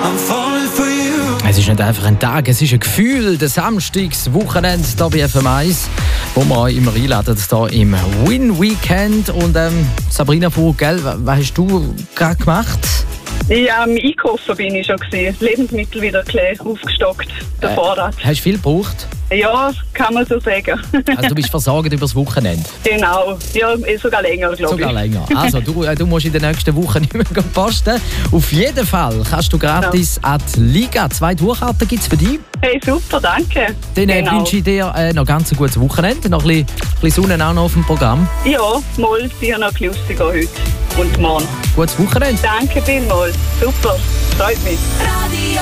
Es ist nicht einfach ein Tag, es ist ein Gefühl. Das Samstagswochenende hier bei FM1, wo wir euch immer einladen, hier im Win-Weekend. Und Sabrina Vogel, was hast du gerade gemacht? Ja, am Einkaufen bin ich schon gewesen. Lebensmittel wieder aufgestockt, der Vorrat. Hast du viel gebraucht? Ja, kann man so sagen. Also du bist versorgt über das Wochenende? Genau, ja, sogar länger, glaube ich. Sogar länger. Also du musst in den nächsten Wochen nicht mehr posten. Auf jeden Fall kannst du gratis an die Liga. 2 Tourkarten gibt es für dich. Hey, super, danke. Dann wünsche ich dir noch ganz ein gutes Wochenende. Noch ein bisschen Sonne auch noch auf dem Programm. Ja, mal sicher noch lustiger heute und morgen. Gutes Wochenende. Danke vielmals, super, freut mich.